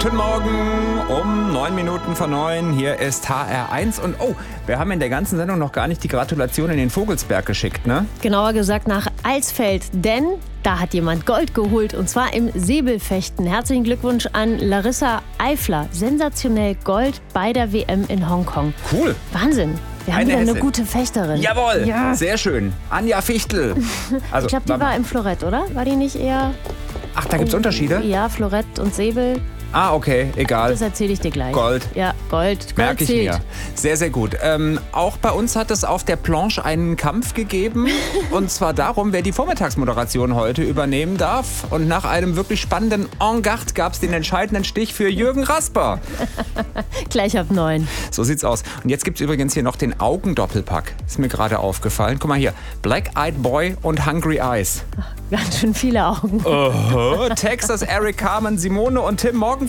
Guten Morgen um 9:09. Hier ist HR1. Und wir haben in der ganzen Sendung noch gar nicht die Gratulation in den Vogelsberg geschickt, ne? Genauer gesagt nach Alsfeld, denn da hat jemand Gold geholt und zwar im Säbelfechten. Herzlichen Glückwunsch an Larissa Eifler. Sensationell Gold bei der WM in Hongkong. Cool. Wahnsinn. Wir haben wieder eine gute Fechterin. Jawohl, ja. Sehr schön. Anja Fichtel. Also, ich glaube, die war im Florett, oder? War die nicht eher... Ach, da gibt's Unterschiede? Ja, Florett und Säbel. Ah, okay, egal. Das erzähle ich dir gleich. Gold. Ja, Gold. Merke ich zählt. mir. Sehr, sehr gut. Auch bei uns hat es auf der Planche einen Kampf gegeben. Und zwar darum, wer die Vormittagsmoderation heute übernehmen darf. Und nach einem wirklich spannenden En garde gab es den entscheidenden Stich für Jürgen Rasper. Gleich ab 9. So sieht's aus. Und jetzt gibt's übrigens hier noch den Augendoppelpack. Ist mir gerade aufgefallen. Guck mal hier. Black Eyed Boy und Hungry Eyes. Ganz schön viele Augen. Texas, Eric, Carmen, Simone und Tim. Morgen